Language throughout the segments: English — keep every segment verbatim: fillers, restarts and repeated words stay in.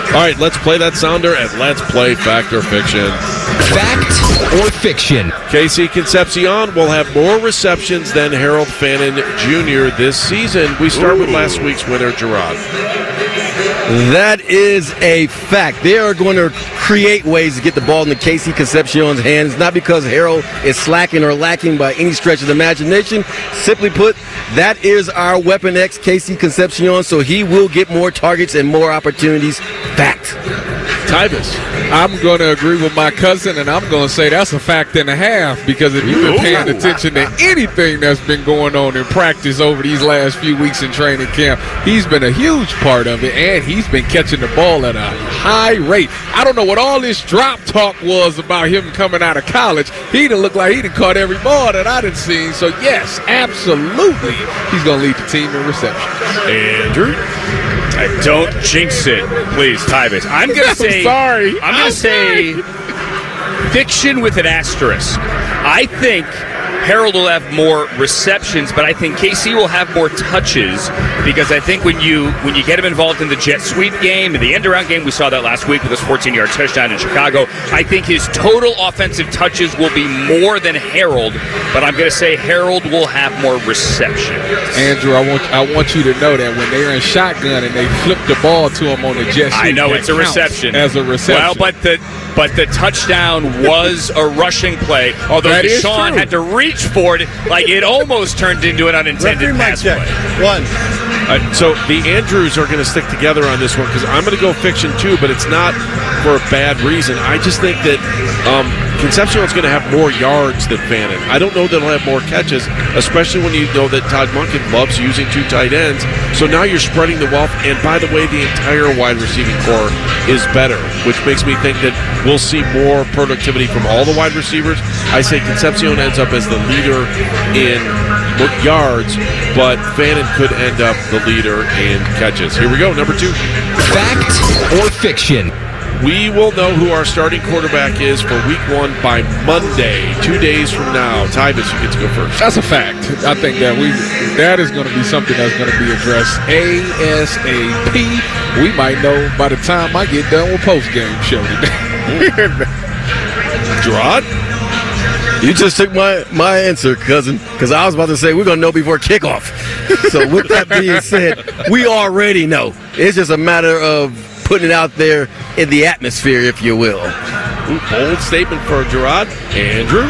All right, let's play that sounder and let's play fact or fiction. Fact or fiction? Casey Concepcion will have more receptions than Harold Fannin Junior this season. We start Ooh. with last week's winner, Gerard. That is a fact. They are going to create ways to get the ball in the Casey Concepcion's hands, not because Harold is slacking or lacking by any stretch of the imagination. Simply put, that is our Weapon X, Casey Concepcion, so he will get more targets and more opportunities. Fact. Tyvis. I'm going to agree with my cousin, and I'm going to say that's a fact and a half, because if you've been paying attention to anything that's been going on in practice over these last few weeks in training camp, he's been a huge part of it, and he's been catching the ball at a high rate. I don't know what all this drop talk was about him coming out of college. He didn't look like he done caught every ball that I done seen. So, yes, absolutely, he's going to lead the team in receptions. Andrew? Don't jinx it, please, Tyvis. I'm gonna say. I'm sorry. I'm gonna I'm say sorry. Fiction with an asterisk. I think Harold will have more receptions, but I think K C will have more touches, because I think when you when you get him involved in the jet sweep game and the end-around game, we saw that last week with his fourteen-yard touchdown in Chicago, I think his total offensive touches will be more than Harold, but I'm going to say Harold will have more receptions. Andrew, I want I want you to know that when they're in shotgun and they flip the ball to him on the jet sweep, I know it's a reception. As a reception. Well, but the but the touchdown was a rushing play, although That is Deshaun true. had to reach for it, like it almost turned into an unintended pass play. One. Uh, so the Andrews are going to stick together on this one, because I'm going to go fiction too, but it's not for a bad reason. I just think that um, Concepcion's going to have more yards than Fannin. I don't know that he'll have more catches, especially when you know that Todd Monken loves using two tight ends. So now you're spreading the wealth, and by the way, the entire wide receiving core is better, which makes me think that we'll see more productivity from all the wide receivers. I say Concepcion ends up as the leader in yards, but Fannin could end up the leader in catches. Here we go, number two. Fact or fiction? We will know who our starting quarterback is for week one by Monday, two days from now. Tyvis, you get to go first. That's a fact. I think that we that is going to be something that's going to be addressed ASAP. We might know by the time I get done with post-game show today. Gerard? You just took my, my answer, cousin, because I was about to say we're going to know before kickoff. So with that being said, we already know. It's just a matter of putting it out there in the atmosphere, if you will. Ooh, bold statement for Gerard. Andrew?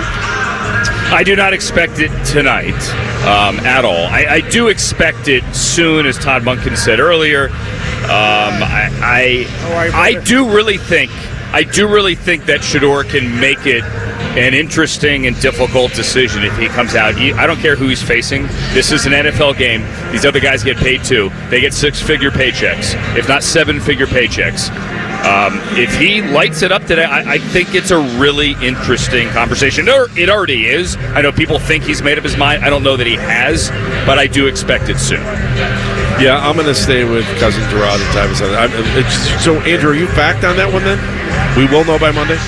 I do not expect it tonight um, at all. I, I do expect it soon, as Todd Monken said earlier. Um, I, I, I do really think, I do really think that Shedeur can make it an interesting and difficult decision if he comes out. I don't care who he's facing. This is an N F L game. These other guys get paid too. They get six-figure paychecks, if not seven-figure paychecks. Um, if he lights it up today, I, I think it's a really interesting conversation. It already is. I know people think he's made up his mind. I don't know that he has, but I do expect it soon. Yeah, I'm going to stay with cousin Gerard and Tyvis. I'm, it's, so, Andrew, are you fact on that one then? We will know by Monday?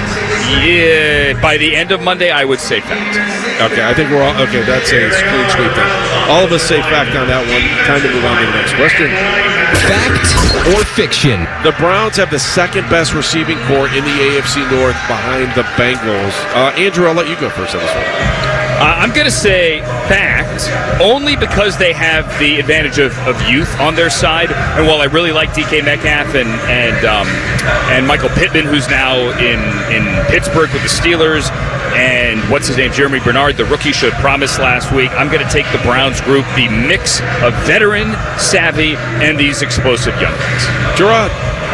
Yeah, by the end of Monday, I would say fact. Okay, I think we're all, okay, that's a clean sweep then. All of us say fact on that one. Time to move on to the next question. Fact or fiction? The Browns have the second best receiving core in the A F C North behind the Bengals. Uh, Andrew, I'll let you go first on this one. Uh, I'm going to say fact, only because they have the advantage of, of youth on their side. And while I really like D K Metcalf and and um, and Michael Pittman, who's now in, in Pittsburgh with the Steelers, and what's his name, Jeremy Bernard, the rookie, showed promise last week, I'm going to take the Browns group, the mix of veteran, savvy, and these explosive young guys. Gerard?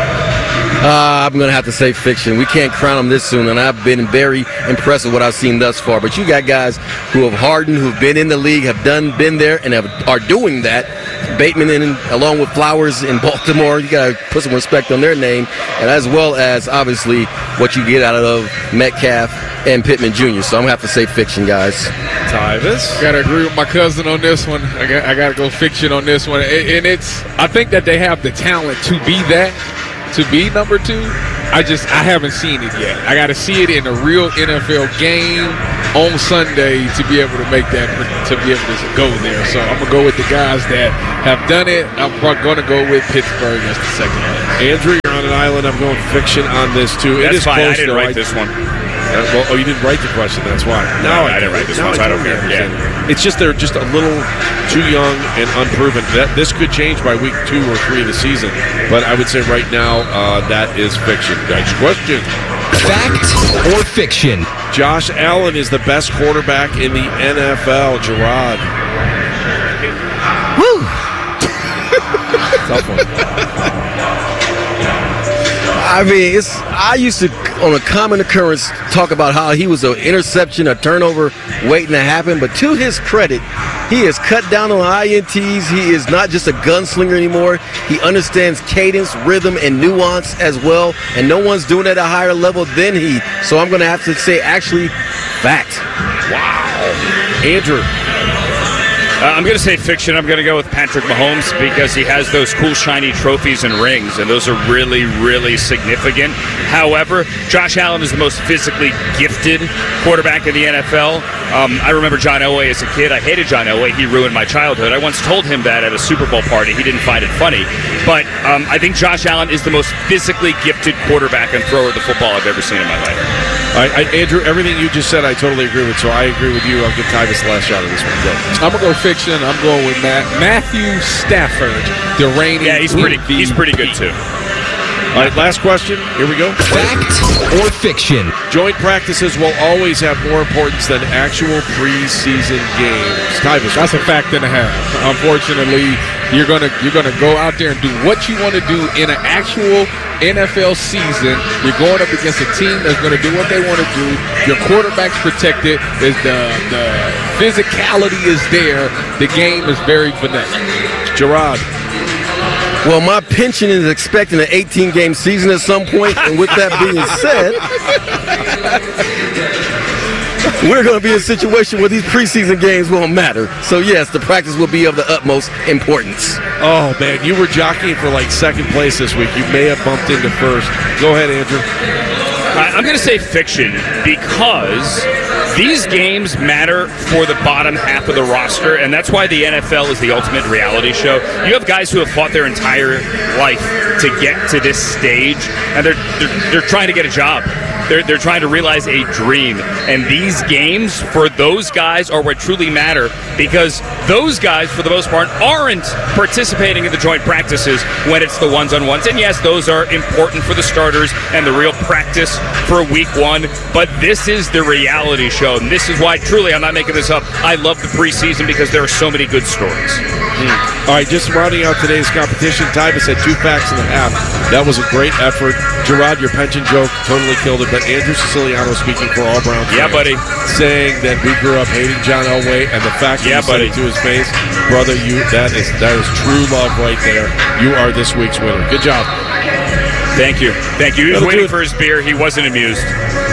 Uh, I'm going to have to say fiction. We can't crown them this soon, and I've been very impressed with what I've seen thus far. But you got guys who have hardened, who've been in the league, have done, been there, and have, are doing that. Bateman, in, along with Flowers in Baltimore, you got to put some respect on their name, and as well as, obviously, what you get out of Metcalf and Pittman Junior So I'm going to have to say fiction, guys. Tyvis? Got to agree with my cousin on this one. I got, I got to go fiction on this one. And it's, I think that they have the talent to be that. To be number two, I just I haven't seen it yet. I got to see it in a real N F L game. on Sunday to be able to make that, to be able to go there. So I'm going to go with the guys that have done it. I'm going to go with Pittsburgh as the second best. Andrew, you're on an island. I'm going fiction on this, too. That's it is fine. close, I didn't though. write I, this one. Uh, well, oh, you didn't write the question. That's why. No, I, I didn't write this now one, so I don't care. totally Yeah. understand. It's just they're just a little too young and unproven. That this could change by week two or three of the season. But I would say right now uh, that is fiction. Next question. Fact or fiction? Josh Allen is the best quarterback in the N F L. Gerard. Woo! Tough one. I mean, it's. I used to, on a common occurrence, talk about how he was an interception, a turnover waiting to happen. But to his credit, he has cut down on I N Ts. He is not just a gunslinger anymore. He understands cadence, rhythm, and nuance as well. And no one's doing it at a higher level than he. So I'm going to have to say, actually, fact. Wow. Andrew. Uh, I'm going to say fiction. I'm going to go with Patrick Mahomes because he has those cool, shiny trophies and rings, and those are really, really significant. However, Josh Allen is the most physically gifted quarterback in the N F L. Um, I remember John Elway as a kid. I hated John Elway. He ruined my childhood. I once told him that at a Super Bowl party. He didn't find it funny. But um, I think Josh Allen is the most physically gifted quarterback and thrower of the football I've ever seen in my life. All right, I, Andrew, everything you just said, I totally agree with. So I agree with you. I'll give Tyvis the last shot of this one. Go. I'm going to go fiction. I'm going with Matt, Matthew Stafford, the reigning. Yeah, he's pretty. He's pretty good too. All right, last question. Here we go. Fact or fiction? Joint practices will always have more importance than actual preseason games. Tyvis. That's a fact and a half. Unfortunately, you're gonna you're gonna go out there and do what you want to do in an actual N F L season. You're going up against a team that's going to do what they want to do. Your quarterback's protected. Is the the physicality is there. The game is very vanilla. Gerard. Well, my pension is expecting an eighteen-game season at some point, and with that being said, we're going to be in a situation where these preseason games won't matter. So, yes, the practice will be of the utmost importance. Oh, man, you were jockeying for like second place this week. You may have bumped into first. Go ahead, Andrew. I'm going to say fiction because these games matter for the bottom half of the roster, and that's why the N F L is the ultimate reality show. You have guys who have fought their entire life to get to this stage, and they're they're, they're trying to get a job. They're, they're trying to realize a dream. And these games, for those guys, are what truly matter because those guys, for the most part, aren't participating in the joint practices when it's the ones-on-ones. And, yes, those are important for the starters and the real practice for week one. But this is the reality show. And this is why, truly, I'm not making this up, I love the preseason because there are so many good stories. Mm. All right, just rounding out today's competition, Tyvis had two facts and a half. That was a great effort. Gerard, your pension joke totally killed it. But Andrew Siciliano speaking for all Browns fans, yeah, buddy, saying that we grew up hating John Elway, and the fact that yeah, you said buddy. it to his face, brother, you that is that is true love right there. You are this week's winner. Good job. Thank you, thank you. He was That'll waiting for his beer. He wasn't amused.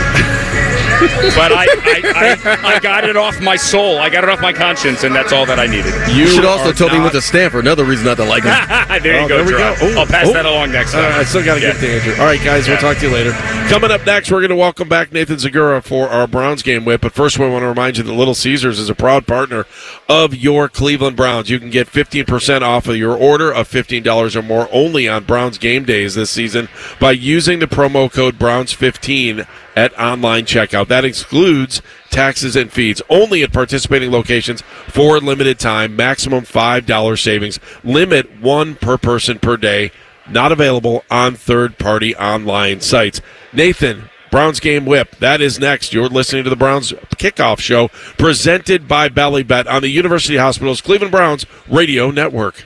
But I, I, I, I got it off my soul. I got it off my conscience, and that's all that I needed. You, should also tell me he not- went to Stanford. Another reason not to like him. there you Oh, go, there we Gerard. go. Oh, I'll pass oh. that along next Uh, time. I still got to Yeah. get to Andrew. All right, guys, we'll Yeah. talk to you later. Coming up next, we're going to welcome back Nathan Segura for our Browns game whip. But first, we want to remind you that Little Caesars is a proud partner of your Cleveland Browns. You can get fifteen percent off of your order of fifteen dollars or more only on Browns game days this season by using the promo code Browns fifteen at online checkout. That excludes taxes and fees. Only at participating locations for a limited time. Maximum five dollars savings. Limit one per person per day. Not available on third-party online sites. Nathan, Browns Game Whip. That is next. You're listening to the Browns Kickoff Show presented by Bally Bet on the University Hospital's Cleveland Browns Radio Network.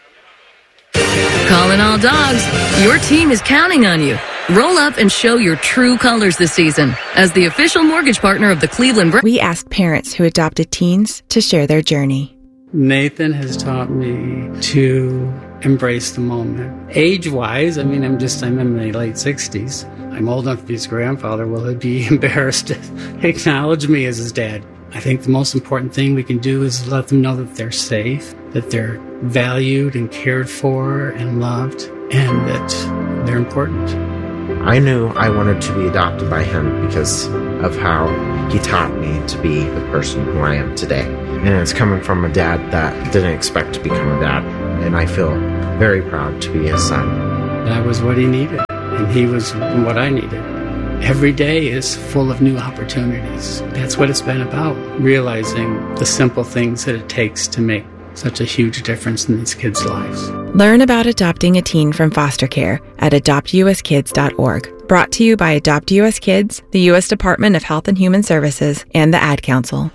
Calling all dogs. Your team is counting on you. Roll up and show your true colors this season. As the official mortgage partner of the Cleveland Browns, We asked parents who adopted teens to share their journey. Nathan has taught me to embrace the moment. Age-wise, I mean, I'm just, I'm in my late sixties. I'm old enough to be his grandfather. Will he be embarrassed to acknowledge me as his dad? I think the most important thing we can do is let them know that they're safe, that they're valued and cared for and loved, and that they're important. I knew I wanted to be adopted by him because of how he taught me to be the person who I am today. And it's coming from a dad that didn't expect to become a dad. And I feel very proud to be his son. That was what he needed, and he was what I needed. Every day is full of new opportunities. That's what it's been about, realizing the simple things that it takes to make such a huge difference in these kids' lives. Learn about adopting a teen from foster care at adopt u s kids dot org. Brought to you by Adopt U S Kids, the U S Department of Health and Human Services, and the Ad Council.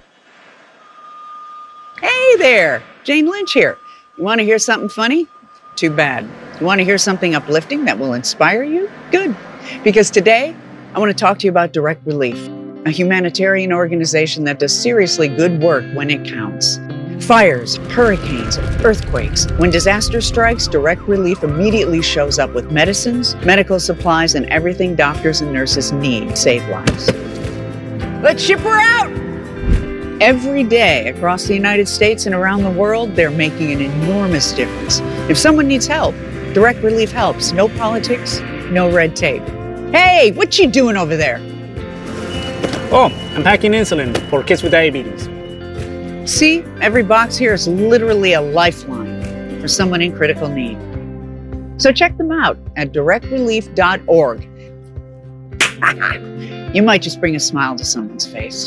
Hey there, Jane Lynch here. You want to hear something funny? Too bad. You want to hear something uplifting that will inspire you? Good. Because today, I want to talk to you about Direct Relief, a humanitarian organization that does seriously good work when it counts. Fires, hurricanes, earthquakes. When disaster strikes, Direct Relief immediately shows up with medicines, medical supplies, and everything doctors and nurses need to save lives. Let's ship her out! Every day across the United States and around the world, they're making an enormous difference. If someone needs help, Direct Relief helps. No politics, no red tape. Hey, what you doing over there? Oh, I'm packing insulin for kids with diabetes. See, every box here is literally a lifeline for someone in critical need. So check them out at direct relief dot org. You might just bring a smile to someone's face.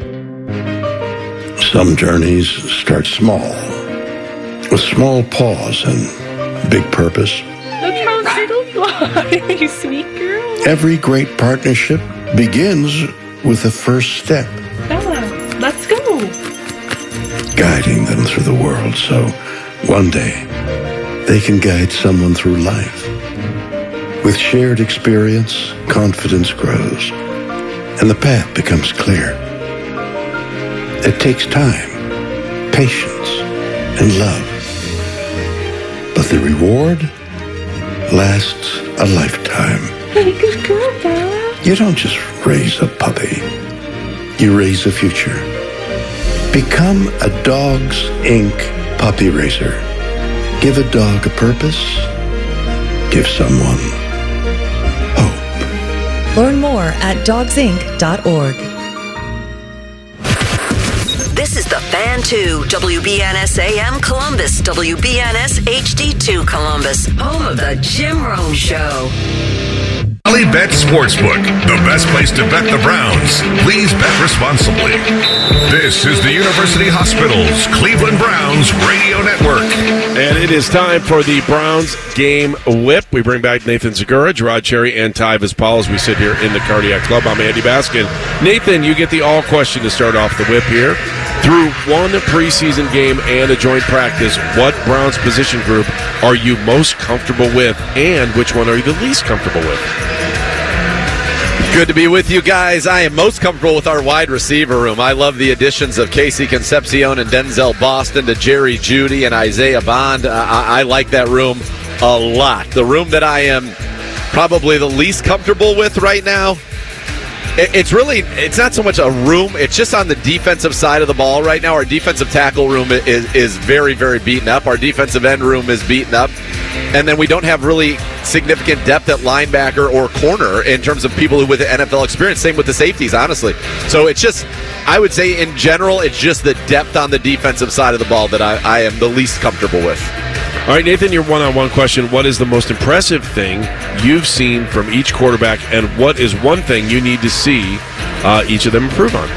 Some journeys start small, with small pause and big purpose. Look how little you are, you sweet girl. Every great partnership begins with the first step. Bella, let's go. Guiding them through the world so one day they can guide someone through life. With shared experience, confidence grows, and the path becomes clear. It takes time, patience, and love. But the reward lasts a lifetime. Hey, good girl, Bella. You don't just raise a puppy. You raise a future. Become a Dogs Incorporated puppy raiser. Give a dog a purpose. Give someone hope. Learn more at dogs inc dot org. This is the Fan two, W B N S A M Columbus, W B N S H D two Columbus, home of the Jim Rome Show. Bet Sportsbook, the best place to bet the Browns. Please bet responsibly. This is the University Hospitals Cleveland Browns Radio Network. And it is time for the Browns Game Whip. We bring back Nathan Zegura, Gerard Cherry, and Ty Vispal as we sit here in the Cardiac Club. I'm Andy Baskin. Nathan, you get the all question to start off the whip here. Through one preseason game and a joint practice, what Browns position group are you most comfortable with, and which one are you the least comfortable with? Good to be with you guys. I am most comfortable with our wide receiver room. I love the additions of Casey Concepcion and Denzel Boston to Jerry Jeudy and Isaiah Bond. Uh, I, I like that room a lot. The room that I am probably the least comfortable with right now, it's really, it's not so much a room, it's just on the defensive side of the ball right now. Our defensive tackle room is, is very, very beaten up. Our defensive end room is beaten up. And then we don't have really significant depth at linebacker or corner in terms of people with N F L experience. Same with the safeties, honestly. So it's just, I would say in general, it's just the depth on the defensive side of the ball that I, I am the least comfortable with. All right, Nathan, your one-on-one question. What is the most impressive thing you've seen from each quarterback, and what is one thing you need to see uh, each of them improve on?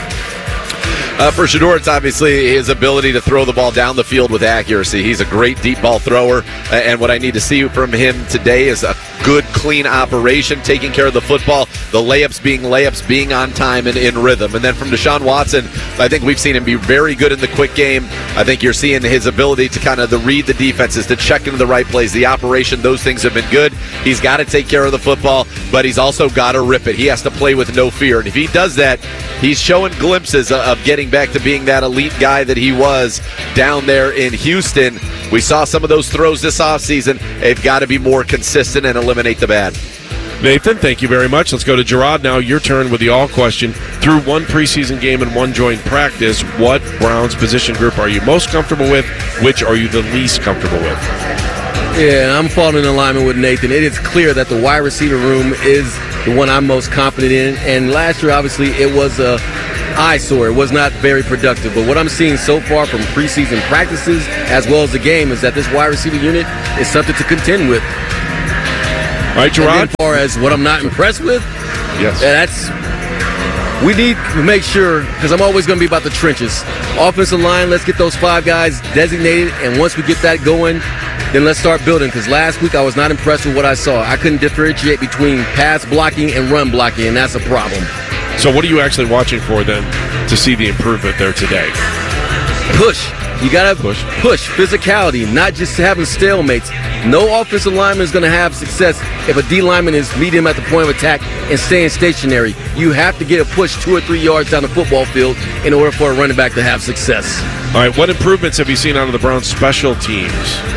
Uh, for Shedeur, it's obviously his ability to throw the ball down the field with accuracy. He's a great deep ball thrower, and what I need to see from him today is a good, clean operation, taking care of the football, the layups being layups, being on time and in rhythm. And then from Deshaun Watson, I think we've seen him be very good in the quick game. I think you're seeing his ability to kind of the read the defenses, to check into the right plays, the operation, those things have been good. He's got to take care of the football, but he's also got to rip it. He has to play with no fear. And if he does that, he's showing glimpses of getting back to being that elite guy that he was down there in Houston. We saw some of those throws this offseason. They've got to be more consistent and eliminate the bad. Nathan, thank you very much. Let's go to Gerard now. Your turn with the all question. Through one preseason game and one joint practice, what Browns position group are you most comfortable with? Which are you the least comfortable with? Yeah, I'm falling in alignment with Nathan. It is clear that the wide receiver room is the one I'm most confident in. And last year, obviously, it was a eyesore. It was not very productive. But what I'm seeing so far from preseason practices as well as the game is that this wide receiver unit is something to contend with. All right, Gerard. As far as what I'm not impressed with, yes, that's we need to make sure, because I'm always going to be about the trenches. Offensive line, let's get those five guys designated, and once we get that going, then let's start building, because last week I was not impressed with what I saw. I couldn't differentiate between pass blocking and run blocking, and that's a problem. So what are you actually watching for then to see the improvement there today? Push. You got to push. Push. Physicality, not just having stalemates. No offensive lineman is going to have success if a D lineman is meeting him at the point of attack and staying stationary. You have to get a push two or three yards down the football field in order for a running back to have success. All right, what improvements have you seen out of the Browns' special teams?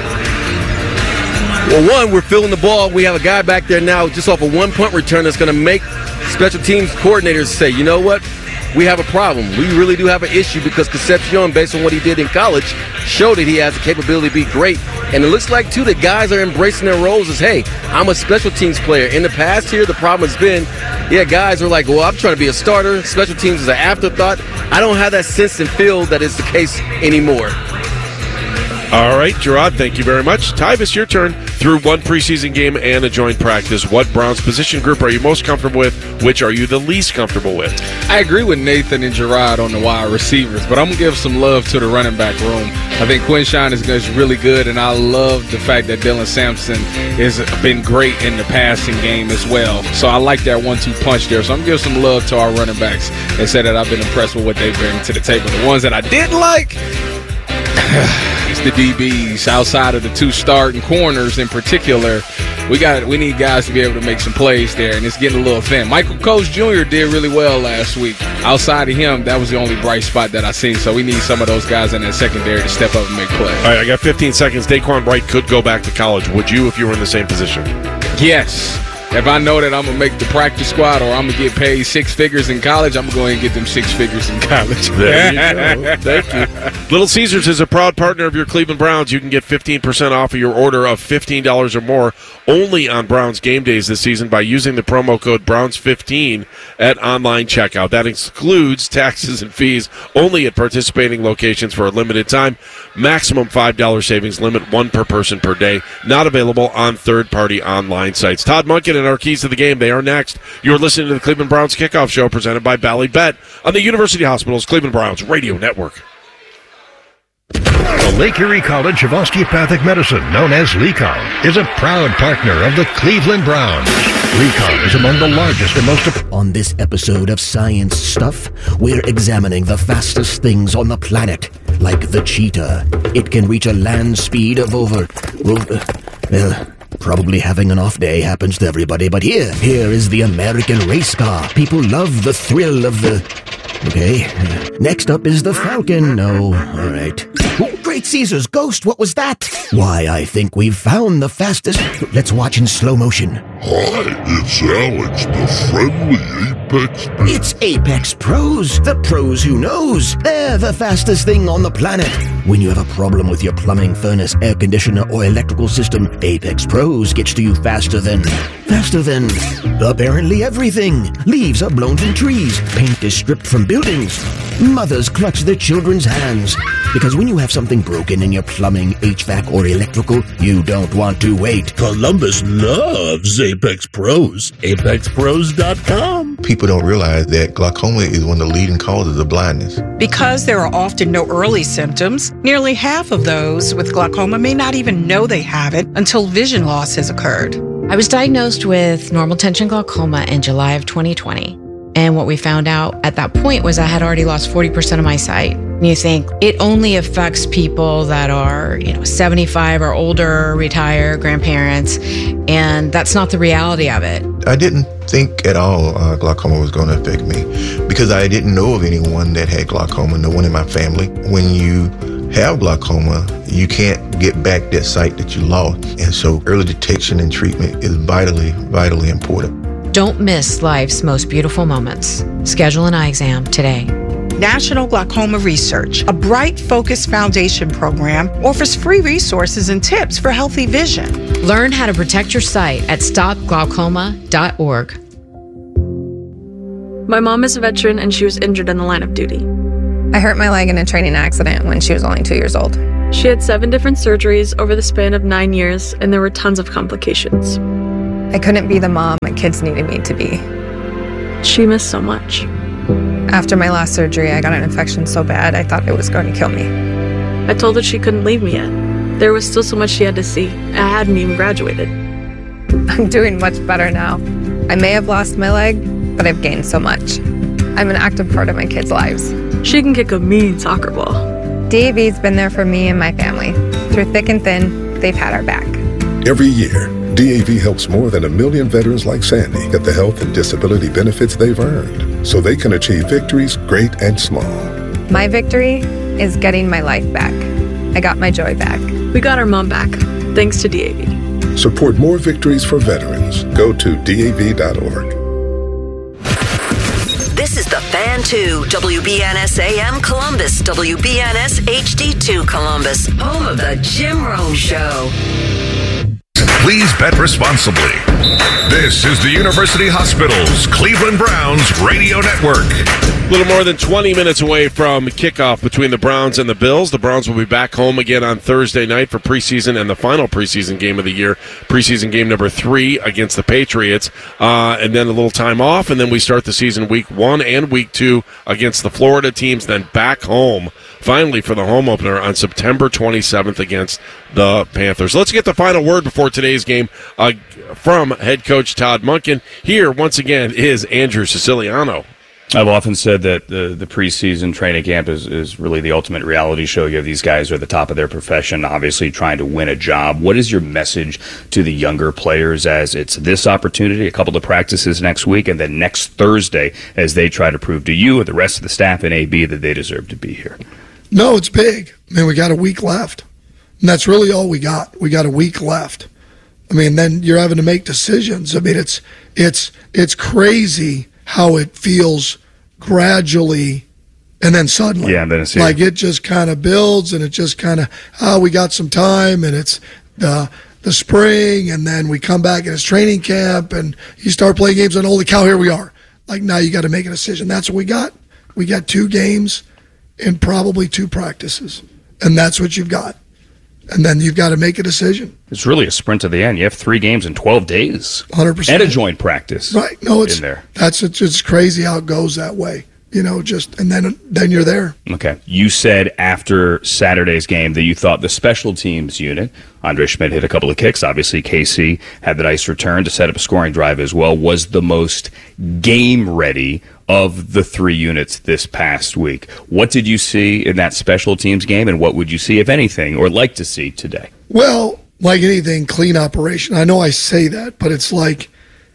Well, one, we're filling the ball. We have a guy back there now just off a one punt return that's going to make special teams coordinators say, you know what? We have a problem. We really do have an issue, because Concepcion, based on what he did in college, showed that he has the capability to be great. And it looks like, too, that guys are embracing their roles as, hey, I'm a special teams player. In the past here, the problem has been, yeah, guys are like, well, I'm trying to be a starter. Special teams is an afterthought. I don't have that sense and feel that is the case anymore. All right, Gerard, thank you very much. Tyvis, your turn. Through one preseason game and a joint practice, what Browns position group are you most comfortable with? Which are you the least comfortable with? I agree with Nathan and Gerard on the wide receivers, but I'm going to give some love to the running back room. I think Quinshon is, is really good, and I love the fact that Dylan Sampson has been great in the passing game as well. So I like that one two punch there. So I'm going to give some love to our running backs and say that I've been impressed with what they bring to the table. The ones that I didn't like, it's the D Bs outside of the two starting corners in particular. We got we need guys to be able to make some plays there, and it's getting a little thin. Michael Coates Junior did really well last week. Outside of him, that was the only bright spot that I seen. So we need some of those guys in that secondary to step up and make plays. All right, I got fifteen seconds. Daquan Wright could go back to college. Would you if you were in the same position? Yes. If I know that I'm going to make the practice squad or I'm going to get paid six figures in college, I'm going to go ahead and get them six figures in college. There you go. Thank you. Little Caesars is a proud partner of your Cleveland Browns. You can get fifteen percent off of your order of fifteen dollars or more only on Browns game days this season by using the promo code Browns fifteen at online checkout. That excludes taxes and fees only at participating locations for a limited time. Maximum five dollars savings limit, one per person per day. Not available on third-party online sites. Todd Monken and our keys to the game. They are next. You're listening to the Cleveland Browns Kickoff Show presented by Bally Bet on the University Hospitals Cleveland Browns Radio Network. The Lake Erie College of Osteopathic Medicine, known as LECOM, is a proud partner of the Cleveland Browns. LECOM is among the largest and most... On this episode of Science Stuff, we're examining the fastest things on the planet, like the cheetah. It can reach a land speed of over... over well... Probably having an off day happens to everybody, but here, here is the American race car. People love the thrill of the... Okay. Next up is the Falcon. No, all right. Oh, Great Caesar's ghost, what was that? Why, I think we've found the fastest... Let's watch in slow motion. Hi, it's Alex, the friendly Apex... It's Apex Pros, the pros who knows. They're the fastest thing on the planet. When you have a problem with your plumbing, furnace, air conditioner, or electrical system, Apex Pros gets to you faster than... Faster than... apparently everything. Leaves are blown from trees. Paint is stripped from buildings. Mothers clutch their children's hands. Because when you have something broken in your plumbing, H V A C, or electrical, you don't want to wait. Columbus loves Apex Pros. Apex Pros dot com. People don't realize that glaucoma is one of the leading causes of blindness. Because there are often no early symptoms, nearly half of those with glaucoma may not even know they have it until vision loss has occurred. I was diagnosed with normal tension glaucoma in July of twenty twenty. And what we found out at that point was I had already lost forty percent of my sight. And you think it only affects people that are, you know, seventy-five or older, retired, grandparents, and that's not the reality of it. I didn't think at all uh, glaucoma was going to affect me because I didn't know of anyone that had glaucoma, no one in my family. When you have glaucoma, you can't get back that sight that you lost. And so early detection and treatment is vitally, vitally important. Don't miss life's most beautiful moments. Schedule an eye exam today. National Glaucoma Research, a Bright Focus Foundation program, offers free resources and tips for healthy vision. Learn how to protect your sight at stop glaucoma dot org. My mom is a veteran and she was injured in the line of duty. I hurt my leg in a training accident when she was only two years old. She had seven different surgeries over the span of nine years, and there were tons of complications. I couldn't be the mom my kids needed me to be. She missed so much. After my last surgery, I got an infection so bad I thought it was going to kill me. I told her she couldn't leave me yet. There was still so much she had to see. I hadn't even graduated. I'm doing much better now. I may have lost my leg, but I've gained so much. I'm an active part of my kids' lives. She can kick a mean soccer ball. D A V's been there for me and my family. Through thick and thin, they've had our back. Every year, D A V helps more than a million veterans like Sandy get the health and disability benefits they've earned so they can achieve victories great and small. My victory is getting my life back. I got my joy back. We got our mom back, thanks to D A V. Support more victories for veterans. Go to D A V dot org. This is the Fan two, W B N S A M Columbus, W B N S H D two Columbus, home of the Jim Rome Show. Please bet responsibly. This is the University Hospitals Cleveland Browns Radio Network. A little more than twenty minutes away from kickoff between the Browns and the Bills. The Browns will be back home again on Thursday night for preseason and the final preseason game of the year. Preseason game number three against the Patriots. Uh, and then a little time off, and then we start the season week one and week two against the Florida teams, then back home finally for the home opener on September twenty-seventh against the Panthers. Let's get the final word before today's game uh, from head coach Todd Monken. Here, once again, is Andrew Siciliano. I've often said that the, the preseason training camp is, is really the ultimate reality show. You have these guys who are at the top of their profession, obviously trying to win a job. What is your message to the younger players as it's this opportunity, a couple of practices next week, and then next Thursday as they try to prove to you and the rest of the staff in A B that they deserve to be here? No, it's big. I mean, we got a week left. And that's really all we got. We got a week left. I mean, then you're having to make decisions. I mean, it's it's it's crazy how it feels gradually and then suddenly. Yeah, and then it's like it just kind of builds and it just kind of, oh, we got some time and it's the the spring and then we come back and it's training camp and you start playing games and holy cow, here we are. Like now you got to make a decision. That's what we got. We got two games and probably two practices. And that's what you've got. And then you've got to make a decision. It's really a sprint to the end. You have three games in twelve days. one hundred percent. And a joint practice. Right. No, it's in there. That's it's, it's crazy how it goes that way. You know, just and then then you're there. Okay. You said after Saturday's game that you thought the special teams unit, Andre Schmidt hit a couple of kicks. Obviously, K C had the nice return to set up a scoring drive as well, was the most game ready of the three units this past week. What did you see in that special teams game, and what would you see, if anything, or like to see today? Well, like anything, clean operation. I know I say that, but it's like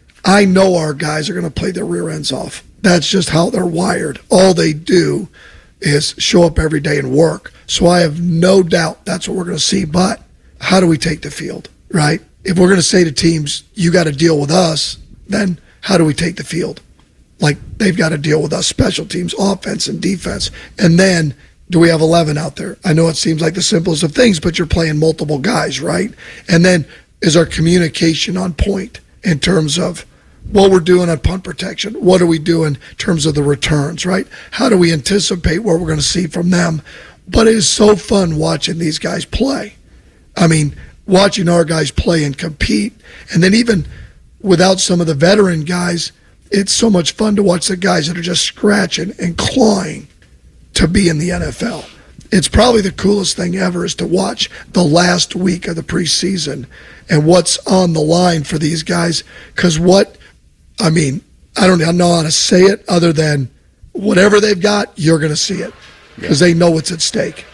I know our guys are going to play their rear ends off. That's just how they're wired. All they do is show up every day and work. So I have no doubt that's what we're going to see. But how do we take the field, right? If we're going to say to teams, you got to deal with us, then how do we take the field? Like they've got to deal with us, special teams, offense and defense. And then do we have eleven out there? I know it seems like the simplest of things, but you're playing multiple guys, right? And then is our communication on point in terms of what we're doing on punt protection? What are we doing in terms of the returns, right? How do we anticipate what we're going to see from them? But it is so fun watching these guys play. I mean, watching our guys play and compete. And then even without some of the veteran guys, it's so much fun to watch the guys that are just scratching and clawing to be in the N F L. It's probably the coolest thing ever is to watch the last week of the preseason and what's on the line for these guys. Because what, I mean, I don't know how to say it other than whatever they've got, you're going to see it because they know what's at stake.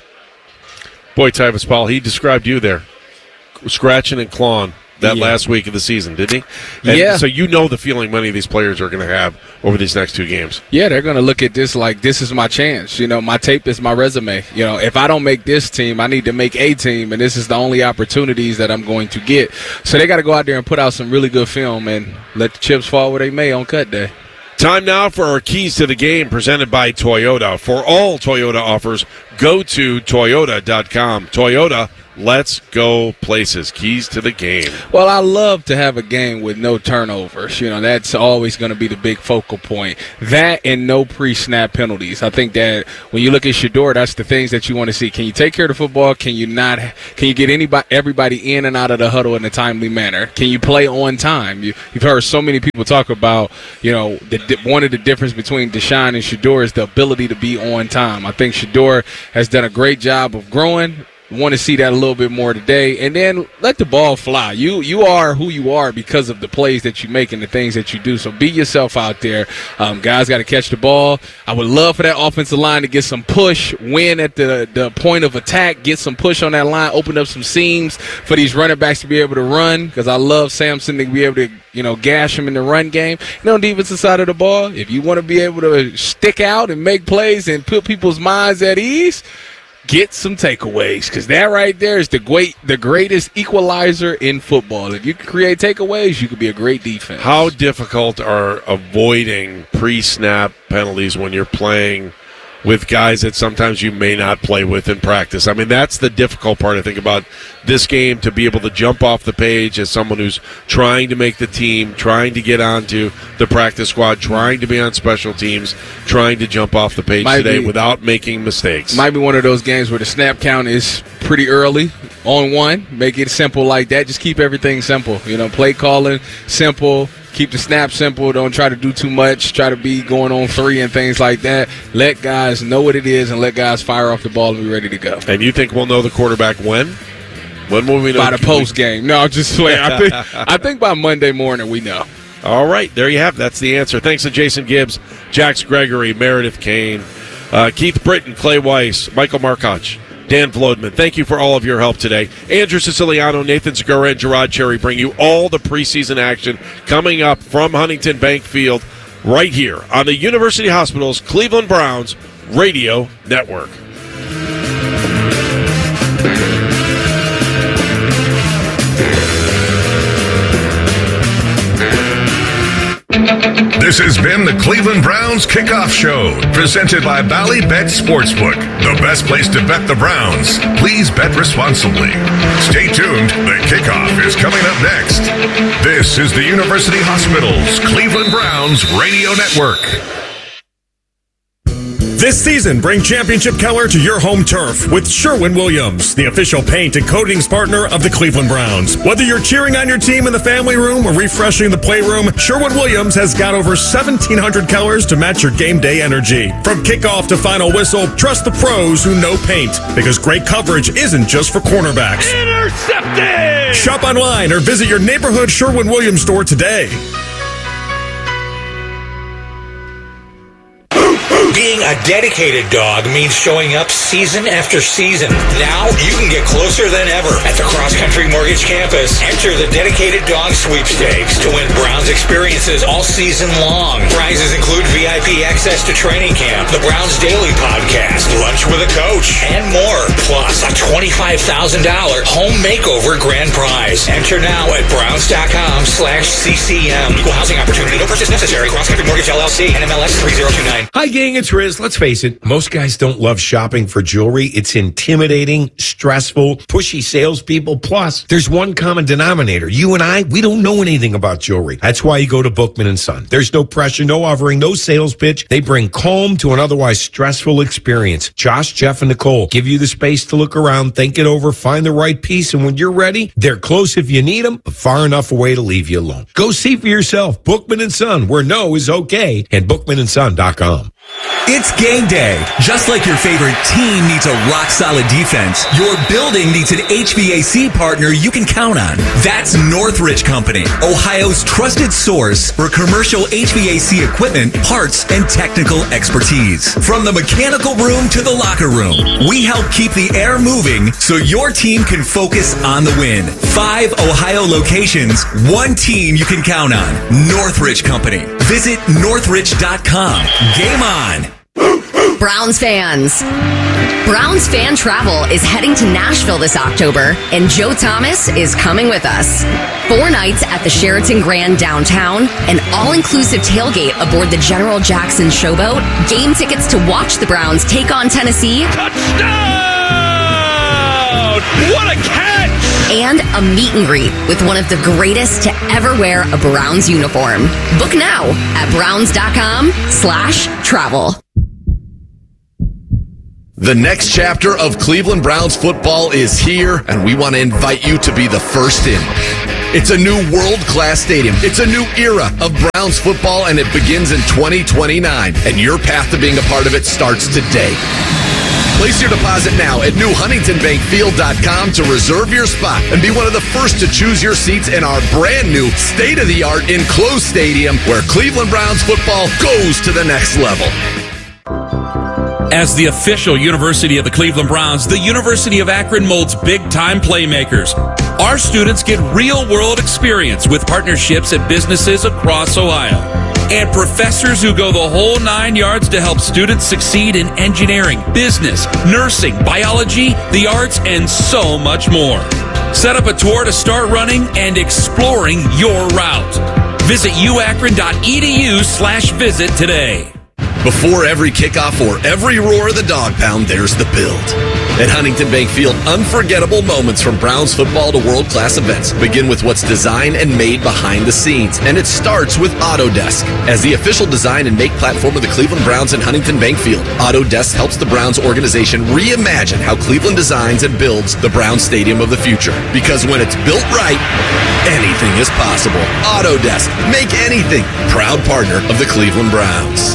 Boy, Tyvis Paul, he described you there, scratching and clawing that Yeah. last week of the season, didn't he? And Yeah. So you know the feeling many of these players are going to have over these next two games. Yeah, they're going to look at this like this is my chance. You know, my tape is my resume. You know, if I don't make this team, I need to make a team, and this is the only opportunities that I'm going to get. So they got to go out there and put out some really good film and let the chips fall where they may on cut day. Time now for our Keys to the Game presented by Toyota. For all Toyota offers, go to toyota dot com. Toyota, let's go places. Keys to the game. Well, I love to have a game with no turnovers. You know, that's always going to be the big focal point. That and no pre-snap penalties. I think that when you look at Shedeur, that's the things that you want to see. Can you take care of the football? Can you not? Can you get anybody, everybody in and out of the huddle in a timely manner? Can you play on time? You, you've heard so many people talk about, you know, the, one of the difference between Deshaun and Shedeur is the ability to be on time. I think Shedeur has done a great job of growing. Want to see that a little bit more today, and then let the ball fly. You you are who you are because of the plays that you make and the things that you do. So be yourself out there. Um, guys got to catch the ball. I would love for that offensive line to get some push, win at the the point of attack, get some push on that line, open up some seams for these running backs to be able to run. Because I love Samson to be able to, you know, gash him in the run game. And on the defensive side of the ball, if you want to be able to stick out and make plays and put people's minds at ease, get some takeaways, because that right there is the great, the greatest equalizer in football. If you can create takeaways, you could be a great defense. How difficult are avoiding pre-snap penalties when you're playing with guys that sometimes you may not play with in practice? I mean, that's the difficult part, I think, about this game, to be able to jump off the page as someone who's trying to make the team, trying to get onto the practice squad, trying to be on special teams, trying to jump off the page might today be, without making mistakes. Might be one of those games where the snap count is pretty early on one. Make it simple like that. Just keep everything simple. You know, play calling, simple. Keep the snap simple. Don't try to do too much. Try to be going on three and things like that. Let guys know what it is and let guys fire off the ball and be ready to go. And you think we'll know the quarterback when? When will we know? By the post game. No, just playing. I think, I think by Monday morning we know. All right. There you have it. That's the answer. Thanks to Jason Gibbs, Jax Gregory, Meredith Kane, uh, Keith Britton, Clay Weiss, Michael Markoch, Dan Vlodman. Thank you for all of your help today. Andrew Siciliano, Nathan Segura, and Gerard Cherry bring you all the preseason action coming up from Huntington Bank Field right here on the University Hospitals Cleveland Browns Radio Network. This has been the Cleveland Browns Kickoff Show, presented by Ballybet Sportsbook, the best place to bet the Browns. Please bet responsibly. Stay tuned. The kickoff is coming up next. This is the University Hospitals Cleveland Browns Radio Network. This season, bring Championship Color to your home turf with Sherwin-Williams, the official paint and coatings partner of the Cleveland Browns. Whether you're cheering on your team in the family room or refreshing the playroom, Sherwin-Williams has got over seventeen hundred colors to match your game day energy. From kickoff to final whistle, trust the pros who know paint, because great coverage isn't just for cornerbacks. Intercepted! Shop online or visit your neighborhood Sherwin-Williams store today. Being a dedicated dog means showing up season after season. Now you can get closer than ever at the Cross Country Mortgage Campus. Enter the Dedicated Dog Sweepstakes to win Browns experiences all season long. Prizes include V I P access to training camp, the Browns Daily Podcast, lunch with a coach, and more. Plus a twenty-five thousand dollars home makeover grand prize. Enter now at browns.com slash CCM. Equal housing opportunity. No purchase necessary. Cross Country Mortgage L L C. N M L S three zero two nine. Hi, gang. It's Riz. Let's face it, most guys don't love shopping for jewelry. It's intimidating, stressful, pushy salespeople. Plus, there's one common denominator. You and I, we don't know anything about jewelry. That's why you go to Bookman and Son. There's no pressure, no offering, no sales pitch. They bring calm to an otherwise stressful experience. Josh, Jeff, and Nicole give you the space to look around, think it over, find the right piece, and when you're ready, they're close if you need them, but far enough away to leave you alone. Go see for yourself. Bookman and Son, where no is okay, and bookman and son dot com. It's game day. Just like your favorite team needs a rock-solid defense, your building needs an H V A C partner you can count on. That's Northridge Company, Ohio's trusted source for commercial H V A C equipment, parts, and technical expertise. From the mechanical room to the locker room, we help keep the air moving so your team can focus on the win. Five Ohio locations, one team you can count on. Northridge Company. Visit northridge dot com. Game on. Browns fans, Browns Fan Travel is heading to Nashville this October, and Joe Thomas is coming with us. Four nights at the Sheraton Grand downtown, an all-inclusive tailgate aboard the General Jackson Showboat, game tickets to watch the Browns take on Tennessee. Touchdown! What a catch! And a meet and greet with one of the greatest to ever wear a Browns uniform. Book now at browns.com slash travel. The next chapter of Cleveland Browns football is here, and we want to invite you to be the first in. It's a new world-class stadium. It's a new era of Browns football, and it begins in twenty twenty-nine. And your path to being a part of it starts today. Place your deposit now at new huntington bank field dot com to reserve your spot and be one of the first to choose your seats in our brand new state-of-the-art enclosed stadium where Cleveland Browns football goes to the next level. As the official university of the Cleveland Browns, the University of Akron molds big-time playmakers. Our students get real-world experience with partnerships at businesses across Ohio. And professors who go the whole nine yards to help students succeed in engineering, business, nursing, biology, the arts, and so much more. Set up a tour to start running and exploring your route. Visit u akron dot e d u slash visit today. Before every kickoff or every roar of the dog pound, there's the build. At Huntington Bank Field, unforgettable moments from Browns football to world-class events begin with what's designed and made behind the scenes. And it starts with Autodesk. As the official design and make platform of the Cleveland Browns and Huntington Bank Field, Autodesk helps the Browns organization reimagine how Cleveland designs and builds the Browns Stadium of the future. Because when it's built right, anything is possible. Autodesk. Make anything. Proud partner of the Cleveland Browns.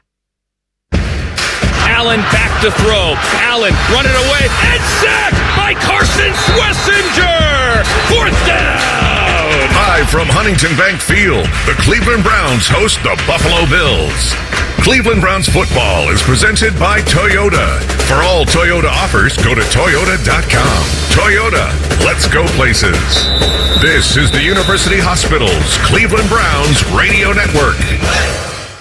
Allen back to throw. Allen running away and sacked by Carson Schlesinger. Fourth down. Live from Huntington Bank Field, the Cleveland Browns host the Buffalo Bills. Cleveland Browns football is presented by Toyota. For all Toyota offers, go to toyota dot com. Toyota, let's go places. This is the University Hospital's Cleveland Browns Radio Network.